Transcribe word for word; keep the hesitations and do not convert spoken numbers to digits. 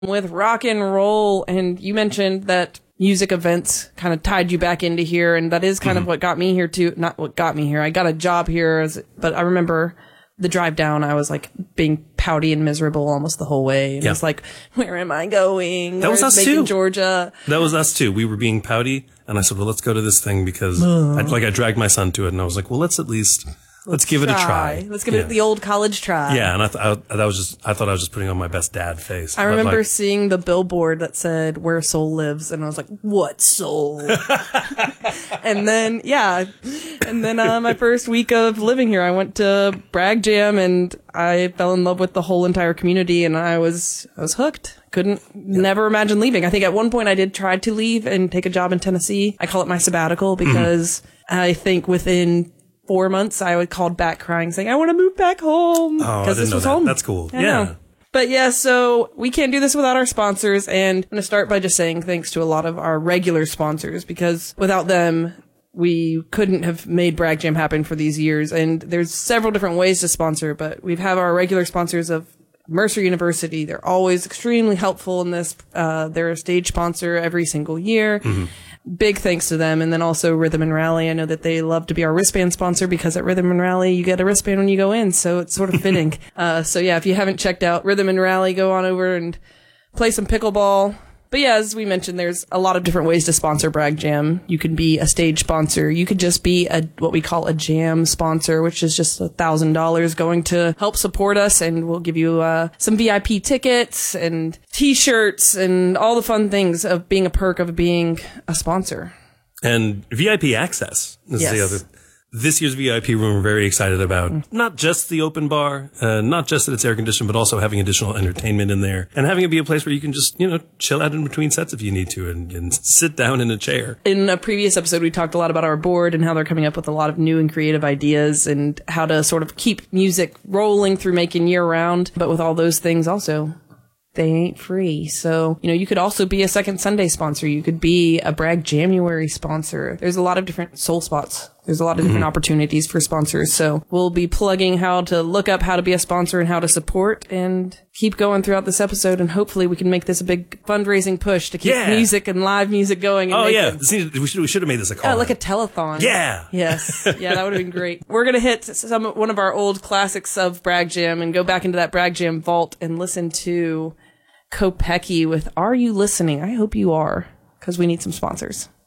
with rock and roll. And you mentioned that music events kind of tied you back into here, and that is kind mm-hmm. of what got me here too. Not what got me here. I got a job here, as, but I remember the drive down, I was like being pouty and miserable almost the whole way. And yeah. I was like, where am I going? That was Where's us Macon, too. Georgia. That was us too. We were being pouty, and I said, well, let's go to this thing because I, like I dragged my son to it, and I was like, well, let's at least let's, let's give try. it a try. Let's give yeah. it the old college try. Yeah, and I, th- I that was just I thought I was just putting on my best dad face. I remember like, seeing the billboard that said "Where Soul Lives," and I was like, "What soul?" And then yeah, and then uh, my first week of living here, I went to Bragg Jam, and I fell in love with the whole entire community, and I was I was hooked. Couldn't yeah. never imagine leaving. I think at one point I did try to leave and take a job in Tennessee. I call it my sabbatical because mm-hmm. I think within four months I would called back crying saying I want to move back home. Oh, I didn't this know was that. home. That's cool. I yeah. know. But yeah, so we can't do this without our sponsors, and I'm going to start by just saying thanks to a lot of our regular sponsors, because without them, we couldn't have made Bragg Jam happen for these years. And there's several different ways to sponsor, but we have our regular sponsors of Mercer University. They're always extremely helpful in this. Uh, they're a stage sponsor every single year. Mm-hmm. Big thanks to them. And then also Rhythm and Rally. I know that they love to be our wristband sponsor because at Rhythm and Rally, you get a wristband when you go in. So it's sort of fitting. uh, so yeah, if you haven't checked out Rhythm and Rally, go on over and play some pickleball. But yeah, as we mentioned, there's a lot of different ways to sponsor Bragg Jam. You could be a stage sponsor. You could just be a what we call a jam sponsor, which is just a thousand dollars going to help support us, and we'll give you uh, some V I P tickets and T-shirts and all the fun things of being a perk of being a sponsor. And V I P access is yes. the other. This year's V I P room, we're very excited about. Mm. Not just the open bar, uh, not just that it's air conditioned, but also having additional entertainment in there and having it be a place where you can just, you know, chill out in between sets if you need to and, and sit down in a chair. In a previous episode, we talked a lot about our board and how they're coming up with a lot of new and creative ideas and how to sort of keep music rolling through Macon year round. But with all those things also, they ain't free. So, you know, you could also be a Second Sunday sponsor. You could be a Bragg January sponsor. There's a lot of different soul spots. There's a lot of different mm-hmm. opportunities for sponsors. So we'll be plugging how to look up how to be a sponsor and how to support, and keep going throughout this episode. And hopefully we can make this a big fundraising push to keep yeah. music and live music going. Oh, yeah. We should, we should have made this a call. Yeah, like a telethon. Yeah. Yes. Yeah, that would have been great. We're going to hit some one of our old classics of Bragg Jam and go back into that Bragg Jam vault and listen to Kopecky with Are You Listening? I hope you are, because we need some sponsors.